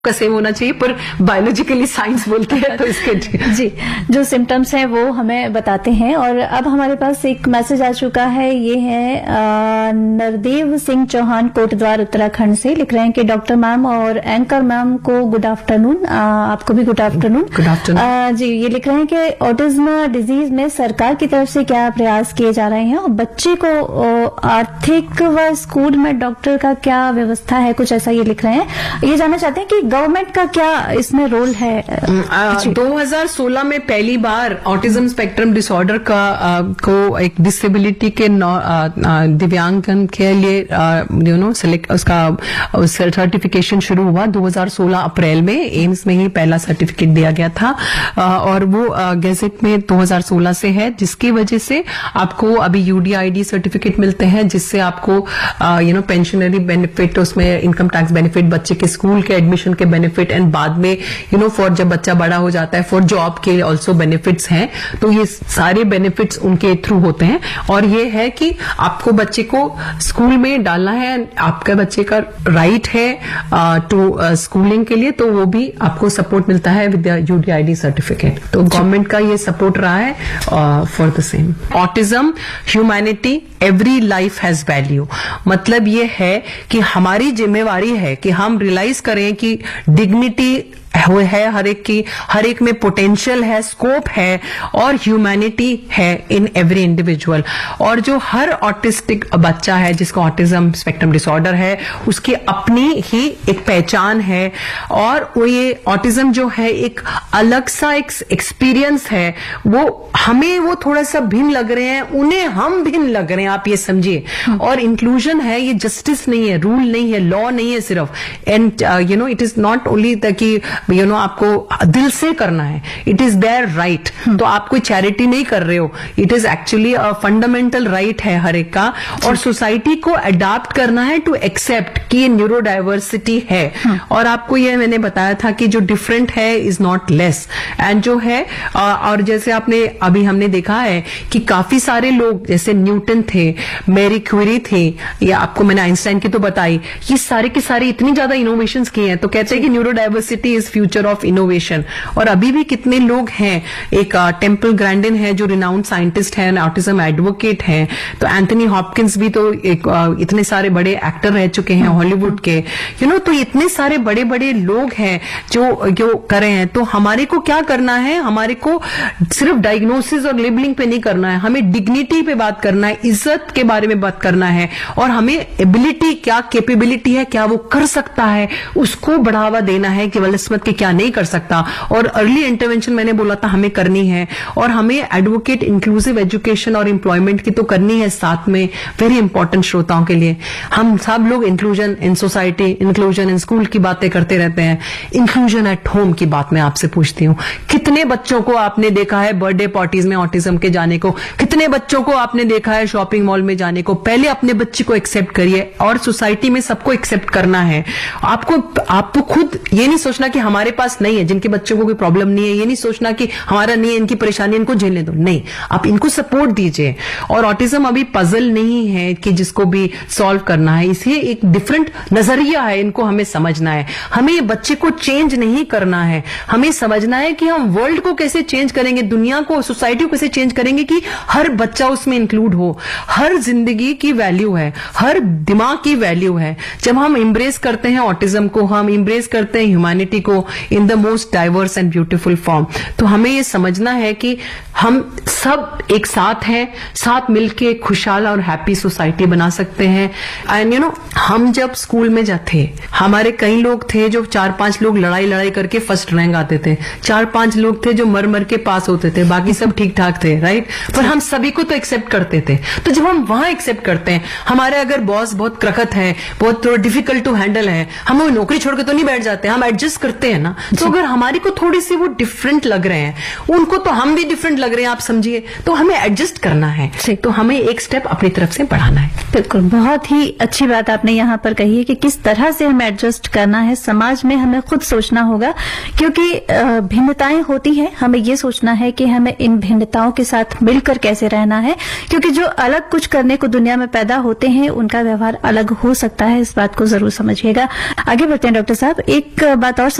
का सेम होना चाहिए, पर बायोलॉजिकली साइंस बोलते हैं तो इसके जी जो सिम्टम्स हैं वो हमें बताते हैं। और अब हमारे पास एक मैसेज आ चुका है, ये है नरदेव सिंह चौहान कोटद्वार उत्तराखंड से। लिख रहे हैं कि डॉक्टर मैम और एंकर मैम को गुड आफ्टरनून, आपको भी गुड आफ्टरनून। गुड आफ्टरनून जी ये लिख रहे हैं कि ऑटिज्म डिजीज में सरकार की तरफ से क्या प्रयास किए जा रहे हैं और बच्चे को आर्थिक व स्कूल में डॉक्टर का क्या व्यवस्था है, कुछ ऐसा ये लिख रहे हैं। ये जानना चाहते हैं कि गवर्नमेंट का क्या इसमें रोल है। 2016 में पहली बार ऑटिज्म स्पेक्ट्रम डिसऑर्डर का को एक डिसेबिलिटी के दिव्यांगन के लिए सेलेक्ट उसका सर्टिफिकेशन शुरू हुआ 2016 अप्रैल में। एम्स में ही पहला सर्टिफिकेट दिया गया था और वो गैजेट में 2016 से है, जिसकी वजह से आपको अभी यूडीआईडी सर्टिफिकेट मिलते हैं, जिससे आपको पेंशनरी बेनिफिट, उसमें इनकम टैक्स बेनिफिट, बच्चे के स्कूल के एडमिशन के बेनिफिट एंड बाद में फॉर जब बच्चा बड़ा हो जाता है फॉर जॉब के ऑल्सो बेनिफिट्स हैं। तो ये सारे बेनिफिट्स उनके थ्रू होते हैं। और ये है कि आपको बच्चे को स्कूल में डालना है, आपका बच्चे का राइट है टू स्कूलिंग के लिए, तो वो भी आपको सपोर्ट मिलता है विद यूडीआईडी सर्टिफिकेट। तो गवर्नमेंट का ये सपोर्ट रहा है for the same. Autism, humanity, every life has value. मतलब ये है कि हमारी जिम्मेवारी है कि हम रियलाइज करें कि डिग्निटी है हर एक की, हर एक में पोटेंशियल है, स्कोप है और ह्यूमैनिटी है इन एवरी इंडिविजुअल। और जो हर ऑटिस्टिक बच्चा है जिसका ऑटिज्म स्पेक्ट्रम डिसऑर्डर है, उसकी अपनी ही एक पहचान है और वो ये ऑटिज्म जो है एक अलग सा एक एक्सपीरियंस है। वो हमें वो थोड़ा सा भिन्न लग रहे हैं, उन्हें हम भिन्न लग रहे हैं, आप ये समझिए। और इंक्लूजन है, ये जस्टिस नहीं है, रूल नहीं है, लॉ नहीं है सिर्फ। And it is not only कि आपको दिल से करना है, इट इज देयर राइट। तो आप कोई चैरिटी नहीं कर रहे हो, it is actually a fundamental right है हर एक का। और सोसाइटी को अडॉप्ट करना है टू एक्सेप्ट कि ये न्यूरो डाइवर्सिटी है। और आपको ये मैंने बताया था कि जो डिफरेंट है इज नॉट लेस। एंड जो है और जैसे आपने अभी हमने देखा है कि काफी सारे लोग, जैसे न्यूटन थे, मैरी क्यूरी थे, या आपको मैंने आइंस्टाइन की तो बताई, ये सारे के सारे इतनी ज्यादा इनोवेशंस किए हैं। तो कहते हैं कि neuro diversity is future of innovation. और अभी भी कितने लोग हैं, एक टेम्पल ग्रैंडिन है जो रिनाउंड साइंटिस्ट है, ऑटिज्म एडवोकेट है। तो एंथनी हॉपकिंस भी तो इतने सारे बड़े एक्टर रह चुके हैं हॉलीवुड के, तो इतने सारे बड़े बड़े लोग हैं जो कर रहे हैं। तो हमारे को क्या करना है, हमारे को सिर्फ डायग्नोसिस और लेबलिंग पे नहीं करना है, हमें डिग्निटी पे बात करना है, इज्जत के बारे में बात करना है। और हमें एबिलिटी, क्या कैपेबिलिटी है, क्या वो कर सकता है, उसको बढ़ावा देना है, केवल किस्मत के क्या नहीं कर सकता। और अर्ली इंटरवेंशन मैंने बोला था हमें करनी है। और हमें एडवोकेट इंक्लूसिव एजुकेशन और एम्प्लॉयमेंट की तो करनी है साथ में, वेरी इंपॉर्टेंट श्रोताओं के लिए। हम सब लोग inclusion in society, inclusion in school की बातें करते रहते हैं, इंक्लूजन एट होम की बात मैं आपसे पूछती हूँ। कितने बच्चों को आपने देखा है बर्थडे पार्टीज में ऑटिज्म के जाने को, कितने बच्चों को आपने देखा है शॉपिंग मॉल में जाने को। पहले अपने बच्चे को एक्सेप्ट करिए और सोसाइटी में सबको एक्सेप्ट करना है। आपको खुद ये नहीं सोचना कि हमारे पास नहीं है, जिनके बच्चों को कोई प्रॉब्लम नहीं है, ये नहीं सोचना कि हमारा नहीं है, इनकी परेशानी इनको झेलने दो, नहीं, आप इनको सपोर्ट दीजिए। और ऑटिज्म अभी पजल नहीं है कि जिसको भी सॉल्व करना है, इसलिए एक डिफरेंट नजरिया है, इनको हमें समझना है। हमें ये बच्चे को चेंज नहीं करना है, हमें समझना है कि हम वर्ल्ड को कैसे चेंज करेंगे, दुनिया को, सोसाइटी को कैसे चेंज करेंगे कि हर बच्चा उसमें इंक्लूड हो। हर जिंदगी की वैल्यू है, हर दिमाग की वैल्यू है। जब हम इंब्रेस करते हैं ऑटिज्म को, हम इंब्रेस करते हैं ह्यूमैनिटी को in the most diverse and beautiful form. तो हमें ये समझना है कि हम सब एक साथ हैं, साथ मिलके खुशहाल और हैप्पी सोसाइटी बना सकते हैं। एंड हम जब स्कूल में जाते, हमारे कई लोग थे जो 4-5 लोग लड़ाई करके फर्स्ट रैंक आते थे, 4-5 लोग थे जो मर के पास होते थे, बाकी सब ठीक ठाक थे, राइट। पर हम सभी को तो एक्सेप्ट करते थे। तो जब हम वहां एक्सेप्ट करते हैं, हमारे अगर बॉस बहुत क्रखत है, बहुत डिफिकल्ट टू हैंडल है, हम वो नौकरी छोड़ के तो नहीं बैठ जाते, हम एडजस्ट करते हैं ना, तो अगर हमारे को थोड़ी सी वो डिफरेंट लग रहे हैं, उनको तो हम भी डिफरेंट लग रहे हैं, आप समझिए, तो हमें एडजस्ट करना है, तो हमें एक स्टेप अपनी तरफ से बढ़ाना है। बिल्कुल, बहुत ही अच्छी बात आपने यहाँ पर कही है कि किस तरह से हमें एडजस्ट करना है। समाज में हमें खुद सोचना होगा, क्योंकि भिन्नताएं होती हैं, हमें ये सोचना है कि हमें इन भिन्नताओं के साथ मिलकर कैसे रहना है, क्योंकि जो अलग कुछ करने को दुनिया में पैदा होते हैं उनका व्यवहार अलग हो सकता है। इस बात को जरूर समझिएगा। आगे बढ़ते हैं डॉक्टर साहब, एक बात और